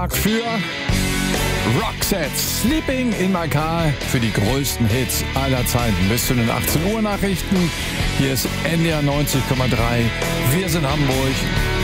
Tag für Roxette, Sleeping in My Car, für die größten Hits aller Zeiten. Bis zu den 18 Uhr Nachrichten. Hier ist NDR 90,3. Wir sind Hamburg.